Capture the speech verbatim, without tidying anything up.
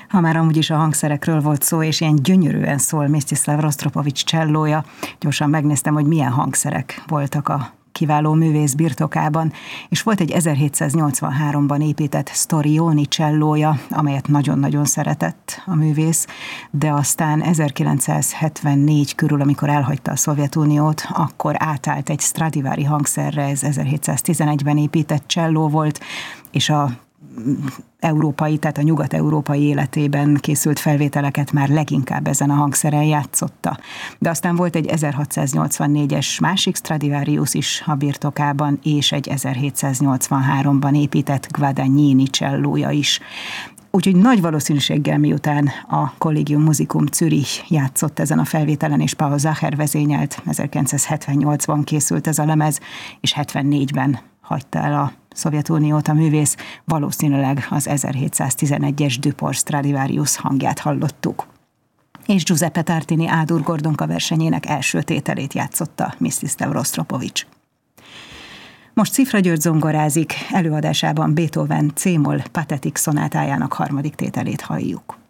Ha már amúgy is a hangszerekről volt szó, és ilyen gyönyörűen szól Mstislav Rostropovics csellója, gyorsan megnéztem, hogy milyen hangszerek voltak a kiváló művész birtokában, és volt egy ezerhétszáznyolcvanháromban épített Storioni csellója, amelyet nagyon-nagyon szeretett a művész, de aztán ezerkilencszázhetvennégy körül, amikor elhagyta a Szovjetuniót, akkor átállt egy Stradivari hangszerre, ez ezerhétszáztizenegyben épített cselló volt, és a európai, tehát a nyugat-európai életében készült felvételeket már leginkább ezen a hangszeren játszotta. De aztán volt egy ezerhatszáznyolcvannégyes másik Stradivarius is a birtokában, és egy ezerhétszáznyolcvanháromban épített Guadagnini csellója is. Úgyhogy nagy valószínűséggel miután a Collegium Musicum Zürich játszott ezen a felvételen, és Paul Zacher vezényelt, ezerkilencszázhetvennyolcban készült ez a lemez, és hetvennégyben hagyta el a Szovjetuniót a művész, valószínűleg az ezerhétszáztizenegyes Duport Stradivarius hangját hallottuk. És Giuseppe Tartini Ádur Gordonka versenyének első tételét játszotta Mstislav Rostropovics. Most Cifra György zongorázik, előadásában Beethoven C-moll patetik szonátájának harmadik tételét halljuk.